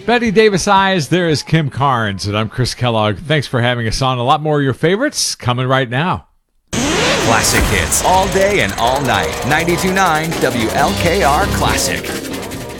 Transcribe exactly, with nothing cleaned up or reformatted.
Betty Davis Eyes, there is Kim Carnes, and I'm Chris Kellogg. Thanks for having us on. A lot more of your favorites coming right now. Classic hits all day and all night. ninety-two point nine W L K R Classic.